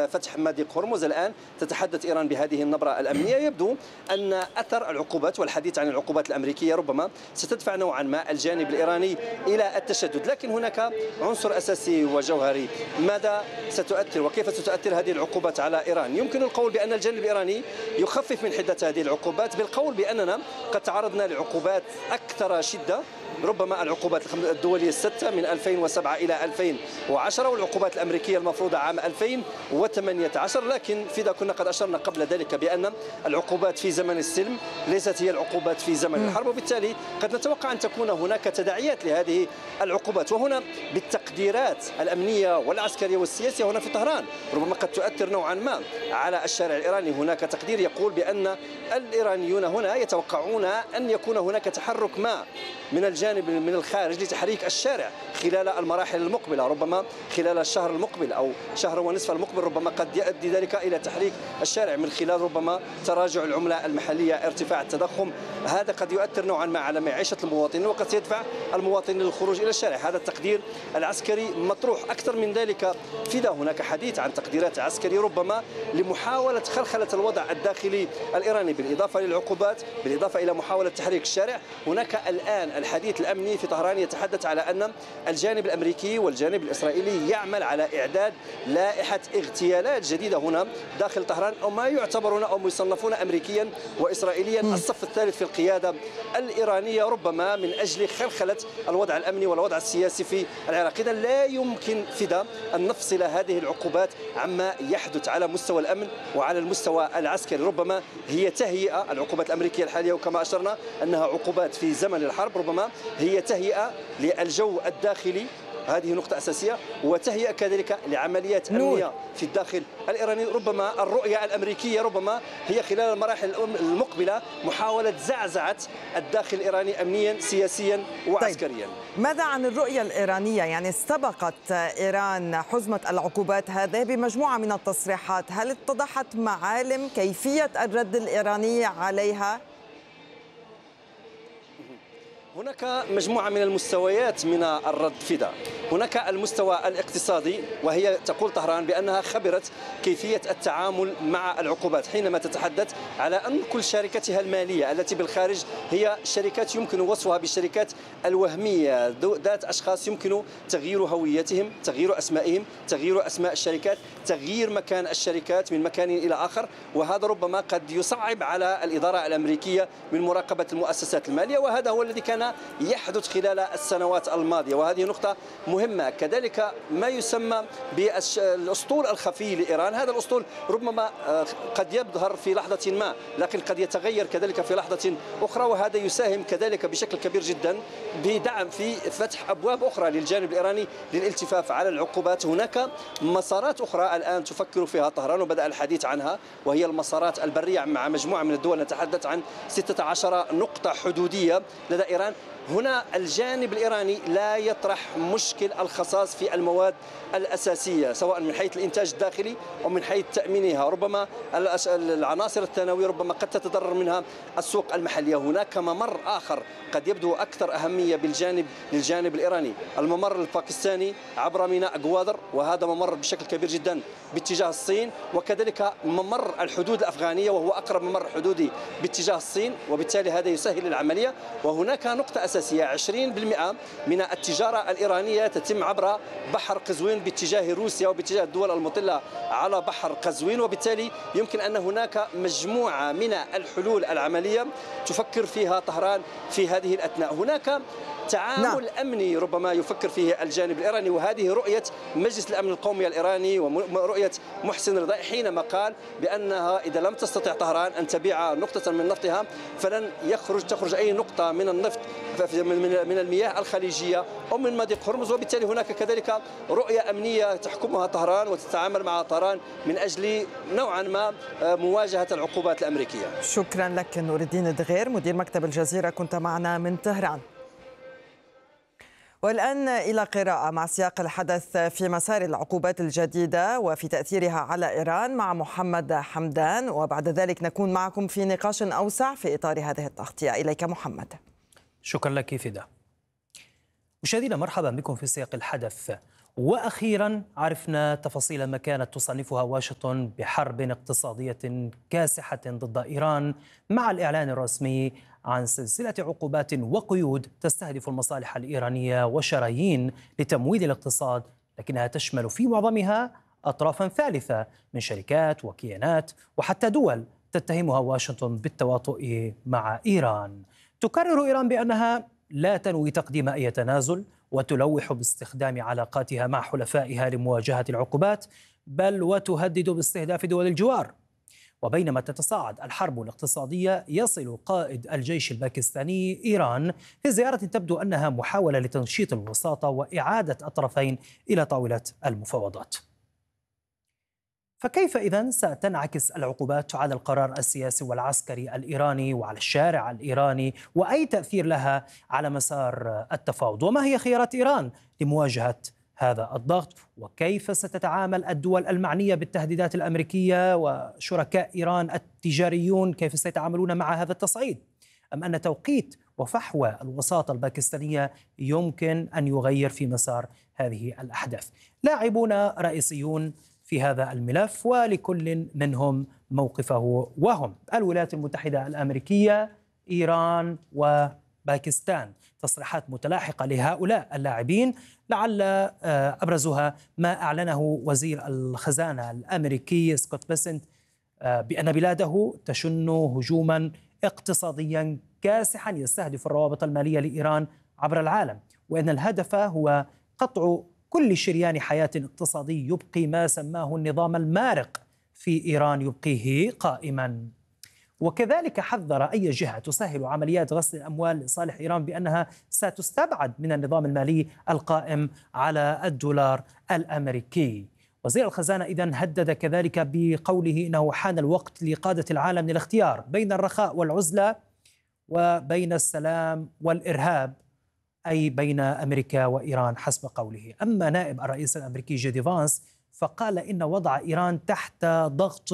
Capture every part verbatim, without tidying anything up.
فتح مضيق هرمز. الآن تتحدث إيران بهذه النبرة الأمنية. يبدو أن أثر العقوبات والحديث عن العقوبات الأمريكية ربما ستدفع نوعا ما الجانب الإيراني إلى التشدد، لكن هناك عنصر أساسي وجوهري. ماذا ستؤثر وكيف ستؤثر هذه العقوبات على إيران؟ يمكن القول بأن الجانب الإيراني يخفف من حدة هذه العقوبات بالقول بأننا قد تعرضنا لعقوبات أكثر شدة، ربما العقوبات الدولية الستة من ألفين وسبعة إلى ألفين وعشرة والعقوبات الأمريكية المفروضة عام ألفين وثمانية عشر، لكن فيذا كنا قد أشرنا قبل ذلك بأن العقوبات في زمن السلم ليست هي العقوبات في زمن الحرب، وبالتالي قد نتوقع أن تكون هناك تداعيات لهذه العقوبات. وهنا بالتقديرات الأمنية والعسكرية والسياسية هنا في طهران ربما قد تؤثر نوعا ما على الشارع الإيراني. هناك تقدير يقول بأن الإيرانيون هنا يتوقعون أن يكون هناك تحرك ما من الجانب من الخارج لتحريك الشارع خلال المراحل المقبلة، ربما خلال الشهر المقبل أو شهر ونصف المقبل، ربما قد يؤدي ذلك إلى تحريك الشارع من خلال ربما تراجع العملة المحلية، ارتفاع التضخم. هذا قد يؤثر نوعا ما على معيشة المواطنين وقد يدفع المواطنين للخروج إلى الشارع. هذا التقدير العسكري مطروح. أكثر من ذلك فيذا هناك حديث عن تقديرات عسكرية ربما لمحاولة خلخلة الوضع الداخلي الإيراني بالإضافة للعقوبات، بالإضافة إلى محاولة تحريك الشارع. هناك الآن الحديث الأمني في طهران يتحدث على أن الجانب الأمريكي والجانب الإسرائيلي يعمل على إعداد لائحة اغتيالات جديدة هنا داخل طهران، أو ما يعتبرون أو يصنفون أمريكيا وإسرائيليا الصف الثالث في القيادة الإيرانية، ربما من أجل خلخلة الوضع الأمني والوضع السياسي في العراق. إذا لا يمكن فدا أن نفصل هذه العقوبات عما يحدث على مستوى الأمن وعلى المستوى العسكري. ربما هي تهيئة العقوبات الأمريكية الحالية، وكما أشرنا أنها عقوبات في زمن الحرب، ربما هي تهيئة للجو الداخلي، هذه نقطة أساسية، وتهيئة كذلك لعمليات أمنية في الداخل الإيراني. ربما الرؤية الأمريكية ربما هي خلال المراحل المقبلة محاولة زعزعة الداخل الإيراني أمنيا سياسيا وعسكريا. طيب. ماذا عن الرؤية الإيرانية؟ يعني استبقت إيران حزمة العقوبات هذه بمجموعة من التصريحات، هل اتضحت معالم كيفية الرد الإيراني عليها؟ هناك مجموعة من المستويات من الرد فدا. هناك المستوى الاقتصادي، وهي تقول طهران بأنها خبرت كيفية التعامل مع العقوبات حينما تتحدث على أن كل شركتها المالية التي بالخارج هي شركات يمكن وصفها بالشركات الوهمية ذات أشخاص يمكن تغيير هويتهم، تغيير أسمائهم، تغيير أسماء الشركات، تغيير مكان الشركات من مكان إلى آخر، وهذا ربما قد يصعب على الإدارة الأمريكية من مراقبة المؤسسات المالية، وهذا هو الذي كان يحدث خلال السنوات الماضية، وهذه نقطة مهمة. كذلك ما يسمى بالأسطول الخفي لإيران، هذا الأسطول ربما قد يظهر في لحظة ما لكن قد يتغير كذلك في لحظة أخرى، وهذا يساهم كذلك بشكل كبير جدا بدعم في فتح أبواب أخرى للجانب الإيراني للالتفاف على العقوبات. هناك مسارات أخرى الآن تفكر فيها طهران وبدأ الحديث عنها، وهي المسارات البرية مع مجموعة من الدول. نتحدث عن ستة عشر نقطة حدودية لدى إيران. هنا الجانب الإيراني لا يطرح مشكل الخصاص في المواد الأساسية سواء من حيث الإنتاج الداخلي أو من حيث تأمينها، ربما العناصر الثانوية ربما قد تتضرر منها السوق المحلية. هناك ممر آخر قد يبدو أكثر أهمية بالجانب للجانب الإيراني، الممر الباكستاني عبر ميناء جوادر، وهذا ممر بشكل كبير جدا باتجاه الصين، وكذلك ممر الحدود الأفغانية وهو أقرب ممر حدودي باتجاه الصين، وبالتالي هذا يسهل العملية. وهناك نقطة أساسية، عشرين بالمئة من التجارة الإيرانية تتم عبر بحر قزوين باتجاه روسيا وباتجاه الدول المطلة على بحر قزوين، وبالتالي يمكن أن هناك مجموعة من الحلول العملية تفكر فيها طهران في هذه الأثناء. هناك تعامل نعم. أمني ربما يفكر فيه الجانب الإيراني، وهذه رؤية مجلس الأمن القومي الإيراني ورؤية محسن رضائي حينما قال بأنها إذا لم تستطع طهران أن تبيع نقطة من نفطها فلن يخرج تخرج أي نقطة من النفط من المياه الخليجية أو من مضيق هرمز، وبالتالي هناك كذلك رؤية أمنية تحكمها طهران وتتعامل مع طهران من أجل نوعا ما مواجهة العقوبات الأمريكية. شكرا لك نور الدين الدغير مدير مكتب الجزيرة، كنت معنا من طهران. والآن إلى قراءة مع سياق الحدث في مسار العقوبات الجديدة وفي تأثيرها على إيران مع محمد حمدان، وبعد ذلك نكون معكم في نقاش أوسع في إطار هذه التغطية. إليك محمد. شكرا لك فدا. مشاهدينا مرحبا بكم في سياق الحدث. وأخيرا عرفنا تفاصيل ما كانت تصنفها واشنطن بحرب اقتصادية كاسحة ضد إيران، مع الإعلان الرسمي عن سلسلة عقوبات وقيود تستهدف المصالح الإيرانية وشرايين لتمويل الاقتصاد، لكنها تشمل في معظمها أطرافا ثالثة من شركات وكيانات وحتى دول تتهمها واشنطن بالتواطؤ مع إيران. تكرر إيران بأنها لا تنوي تقديم أي تنازل، وتلوح باستخدام علاقاتها مع حلفائها لمواجهة العقوبات، بل وتهدد باستهداف دول الجوار. وبينما تتصاعد الحرب الاقتصادية، يصل قائد الجيش الباكستاني إيران في زيارة تبدو أنها محاولة لتنشيط الوساطة وإعادة الطرفين إلى طاولة المفاوضات. فكيف إذن ستنعكس العقوبات على القرار السياسي والعسكري الإيراني وعلى الشارع الإيراني، وأي تأثير لها على مسار التفاوض؟ وما هي خيارات إيران لمواجهة هذا الضغط؟ وكيف ستتعامل الدول المعنية بالتهديدات الأمريكية وشركاء إيران التجاريون، كيف سيتعاملون مع هذا التصعيد؟ أم أن توقيت وفحوى الوساطة الباكستانية يمكن أن يغير في مسار هذه الأحداث؟ لاعبون رئيسيون في هذا الملف، ولكل منهم موقفه، وهم الولايات المتحدة الأمريكية، إيران وباكستان. تصريحات متلاحقة لهؤلاء اللاعبين، لعل أبرزها ما أعلنه وزير الخزانة الأمريكي سكوت بيسنت بأن بلاده تشن هجوما اقتصاديا كاسحا يستهدف الروابط المالية لإيران عبر العالم، وأن الهدف هو قطع كل شريان حياة اقتصادي يبقي ما سماه النظام المارق في إيران يبقيه قائما. وكذلك حذر أي جهة تسهل عمليات غسل الأموال لصالح إيران بأنها ستستبعد من النظام المالي القائم على الدولار الأمريكي. وزير الخزانة إذن هدد كذلك بقوله إنه حان الوقت لقادة العالم للاختيار بين الرخاء والعزلة وبين السلام والإرهاب، أي بين أمريكا وإيران حسب قوله. أما نائب الرئيس الأمريكي جي دي فانس فقال إن وضع إيران تحت ضغط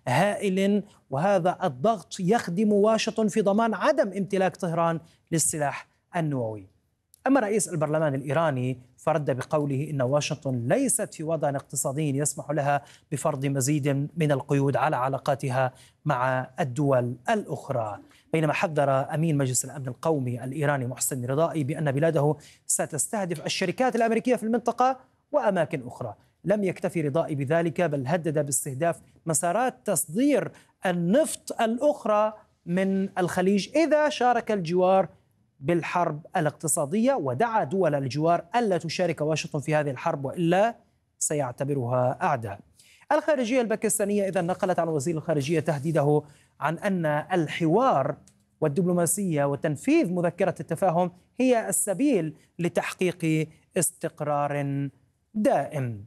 هائل، وهذا الضغط يخدم واشنطن في ضمان عدم امتلاك طهران للسلاح النووي. أما رئيس البرلمان الإيراني فرد بقوله إن واشنطن ليست في وضع اقتصادي يسمح لها بفرض مزيد من القيود على علاقاتها مع الدول الأخرى. بينما حذر أمين مجلس الأمن القومي الإيراني محسن رضائي بأن بلاده ستستهدف الشركات الأمريكية في المنطقة وأماكن أخرى. لم يكتفي رضائي بذلك، بل هدد باستهداف مسارات تصدير النفط الأخرى من الخليج إذا شارك الجوار بالحرب الاقتصادية، ودعا دول الجوار ألا تشارك واشنطن في هذه الحرب وإلا سيعتبرها أعداء. الخارجية الباكستانية إذا نقلت عن وزير الخارجية تهديده عن أن الحوار والدبلوماسية وتنفيذ مذكرة التفاهم هي السبيل لتحقيق استقرار دائم.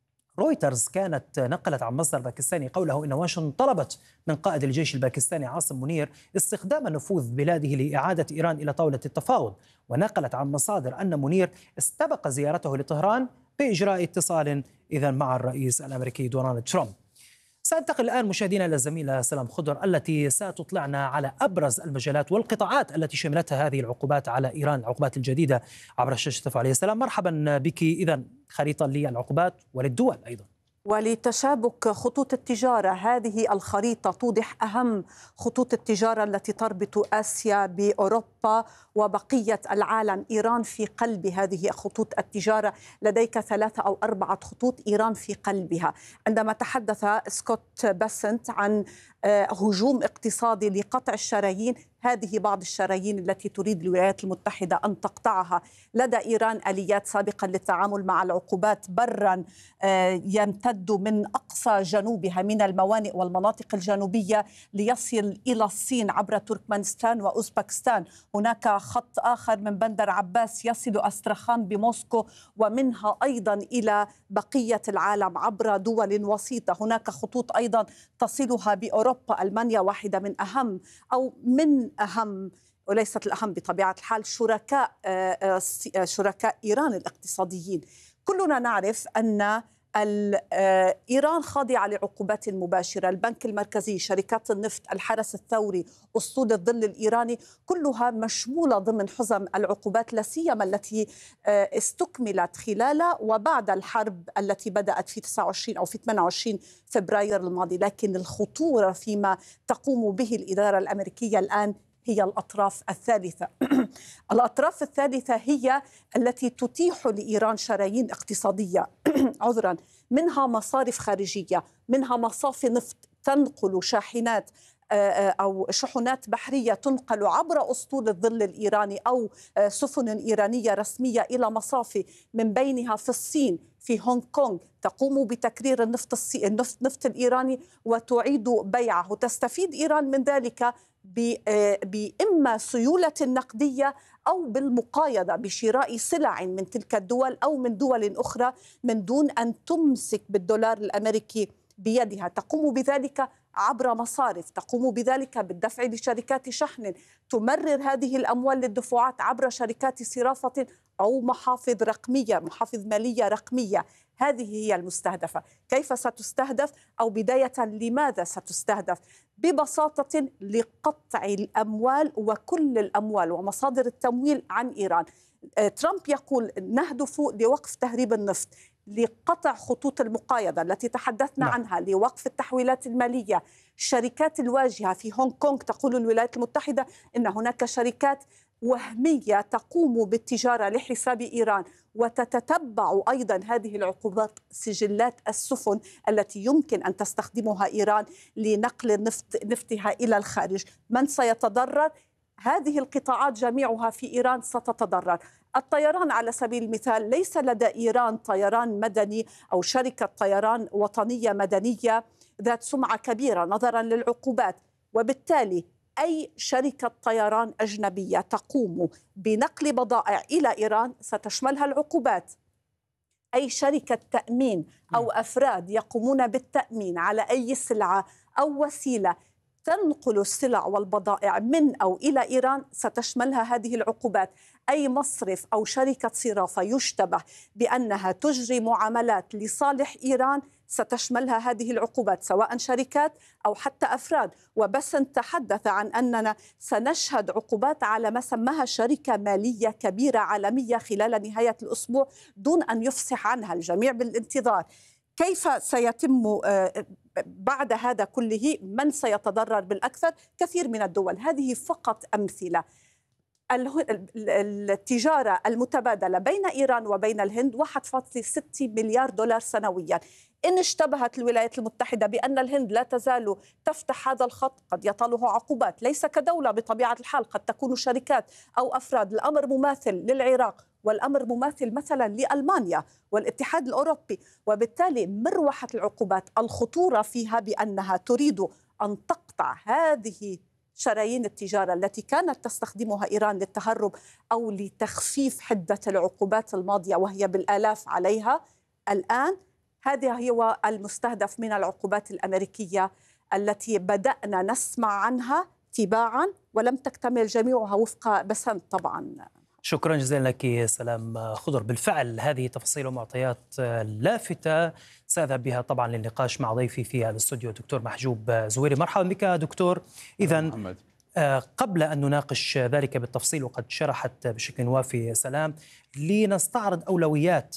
رويترز كانت نقلت عن مصدر باكستاني قوله إن واشنطن طلبت من قائد الجيش الباكستاني عاصم منير استخدام نفوذ بلاده لإعادة إيران إلى طاولة التفاوض، ونقلت عن مصادر أن منير استبق زيارته لطهران بإجراء اتصال إذن مع الرئيس الأمريكي دونالد ترامب. سأنتقل الآن مشاهدينا إلى الزميلة سلام خضر التي ستطلعنا على أبرز المجالات والقطاعات التي شملتها هذه العقوبات على إيران، العقوبات الجديدة عبر الشاشة التفاعلية. سلام، مرحبا بك. إذن خريطة للعقوبات وللدول أيضا ولتشابك خطوط التجارة. هذه الخريطة توضح أهم خطوط التجارة التي تربط آسيا بأوروبا وبقية العالم. إيران في قلب هذه خطوط التجارة، لديك ثلاثة أو أربعة خطوط إيران في قلبها. عندما تحدث سكوت بيسنت عن هجوم اقتصادي لقطع الشرايين، هذه بعض الشرايين التي تريد الولايات المتحدة أن تقطعها. لدى إيران آليات سابقة للتعامل مع العقوبات برا يمتد من أقصى جنوبها من الموانئ والمناطق الجنوبية ليصل إلى الصين عبر تركمانستان وأوزبكستان. هناك خط آخر من بندر عباس يصل أسترخان بموسكو، ومنها أيضا إلى بقية العالم عبر دول وسيطة. هناك خطوط أيضا تصلها بأوروبا. ألمانيا واحدة من أهم أو من أهم وليست الأهم بطبيعة الحال شركاء شركاء إيران الاقتصاديين. كلنا نعرف أن إيران خاضعة لعقوبات مباشرة، البنك المركزي، شركات النفط، الحرس الثوري، أسطول الظل الإيراني، كلها مشمولة ضمن حزم العقوبات، لا سيما التي استكملت خلال وبعد الحرب التي بدأت في تسعة وعشرين أو في ثمانية وعشرين فبراير الماضي. لكن الخطورة فيما تقوم به الإدارة الأمريكية الآن هي الأطراف الثالثة. الأطراف الثالثة هي التي تتيح لإيران شرايين اقتصادية عذرا منها مصارف خارجية، منها مصافي نفط تنقل شاحنات أو شحنات بحرية تنقل عبر أسطول الظل الإيراني أو سفن إيرانية رسمية إلى مصافي، من بينها في الصين، في هونغ كونغ، تقوم بتكرير النفط الصي... النفط النفط الإيراني وتعيد بيعه. تستفيد إيران من ذلك بإما سيولة نقدية أو بالمقايضة بشراء سلع من تلك الدول أو من دول أخرى من دون أن تمسك بالدولار الأمريكي بيدها. تقوم بذلك عبر مصارف، تقوم بذلك بالدفع لشركات شحن، تمرر هذه الأموال للدفعات عبر شركات صرافة أو محافظ رقمية، محافظ مالية رقمية. هذه هي المستهدفة. كيف ستستهدف أو بداية لماذا ستستهدف؟ ببساطة لقطع الأموال وكل الأموال ومصادر التمويل عن إيران. ترامب يقول نهدف لوقف تهريب النفط، لقطع خطوط المقايضة التي تحدثنا لا. عنها، لوقف التحويلات المالية. الشركات الواجهة في هونغ كونغ، تقول الولايات المتحدة إن هناك شركات وهمية تقوم بالتجارة لحساب إيران، وتتتبع أيضا هذه العقوبات سجلات السفن التي يمكن أن تستخدمها إيران لنقل النفط نفطها إلى الخارج. من سيتضرر؟ هذه القطاعات جميعها في إيران ستتضرر. الطيران على سبيل المثال، ليس لدى إيران طيران مدني أو شركة طيران وطنية مدنية ذات سمعة كبيرة نظرا للعقوبات، وبالتالي أي شركة طيران أجنبية تقوم بنقل بضائع إلى إيران ستشملها العقوبات. أي شركة تأمين أو أفراد يقومون بالتأمين على أي سلعة أو وسيلة تنقل السلع والبضائع من أو إلى إيران ستشملها هذه العقوبات. أي مصرف أو شركة صرافة يشتبه بأنها تجري معاملات لصالح إيران ستشملها هذه العقوبات، سواء شركات أو حتى أفراد. وبس تحدث عن أننا سنشهد عقوبات على ما سماها شركة مالية كبيرة عالمية خلال نهاية الأسبوع دون أن يفصح عنها، الجميع بالانتظار. كيف سيتم بعد هذا كله؟ من سيتضرر بالأكثر؟ كثير من الدول. هذه فقط أمثلة. التجارة المتبادلة بين إيران وبين الهند واحد فاصلة ستة مليار دولار سنويا. إن اشتبهت الولايات المتحدة بأن الهند لا تزال تفتح هذا الخط قد يطاله عقوبات، ليس كدولة بطبيعة الحال، قد تكون شركات أو أفراد. الأمر مماثل للعراق، والأمر مماثل مثلا لألمانيا والاتحاد الأوروبي. وبالتالي مروحة العقوبات الخطورة فيها بأنها تريد أن تقطع هذه شرايين التجارة التي كانت تستخدمها إيران للتهرب أو لتخفيف حدة العقوبات الماضية وهي بالآلاف عليها. الآن هذا هو المستهدف من العقوبات الأمريكية التي بدأنا نسمع عنها تباعا ولم تكتمل جميعها وفق بسنت طبعا. شكرا جزيلا لك سلام خضر. بالفعل هذه تفاصيل ومعطيات لافتة سأذهب بها طبعا للنقاش مع ضيفي في الاستوديو دكتور محجوب زويري. مرحبا بك دكتور. إذن قبل أن نناقش ذلك بالتفصيل وقد شرحت بشكل وافي سلام، لنستعرض أولويات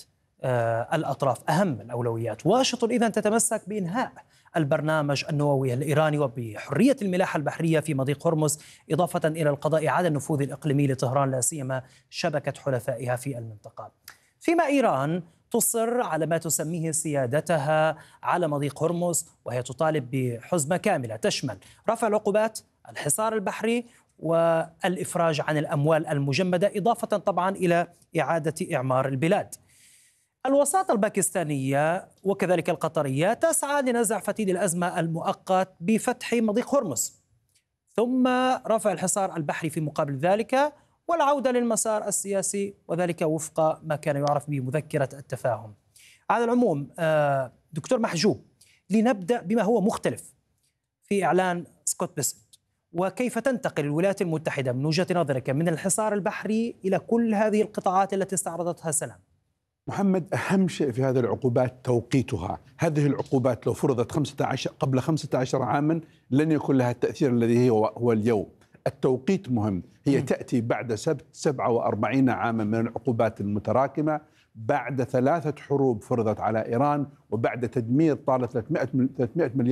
الأطراف، أهم الأولويات. واشنطن إذن تتمسك بإنهاء البرنامج النووي الإيراني وبحرية الملاحة البحرية في مضيق هرمز، إضافة إلى القضاء على النفوذ الإقليمي لطهران لا سيما شبكة حلفائها في المنطقة. فيما إيران تصر على ما تسميه سيادتها على مضيق هرمز، وهي تطالب بحزمة كاملة تشمل رفع العقوبات، الحصار البحري، والإفراج عن الأموال المجمدة، إضافة طبعا إلى إعادة إعمار البلاد. الوساطة الباكستانية وكذلك القطرية تسعى لنزع فتيل الأزمة المؤقت بفتح مضيق هرمز، ثم رفع الحصار البحري في مقابل ذلك، والعودة للمسار السياسي، وذلك وفق ما كان يعرف بمذكرة التفاهم. على العموم دكتور محجوب، لنبدأ بما هو مختلف في إعلان سكوت بيسنت، وكيف تنتقل الولايات المتحدة من وجهة نظرك من الحصار البحري إلى كل هذه القطاعات التي استعرضتها سلام؟ محمد، أهم شيء في هذه العقوبات توقيتها. هذه العقوبات لو فرضت خمسة عشر قبل خمسة عشر عاما لن يكون لها التأثير الذي هو هو اليوم. التوقيت مهم. هي م. تأتي بعد سبعة وأربعين عاما من العقوبات المتراكمة، بعد ثلاثة حروب فرضت على إيران، وبعد تدمير طال ثلاثمائة مليار